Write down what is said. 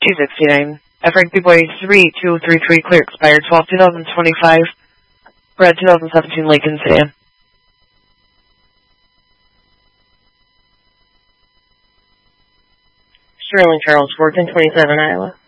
269. Frank B. Boy 3233, clear, expired 12/2025. Red 2017 Lincoln Sedan. Sterling Charles, 1427 Iowa.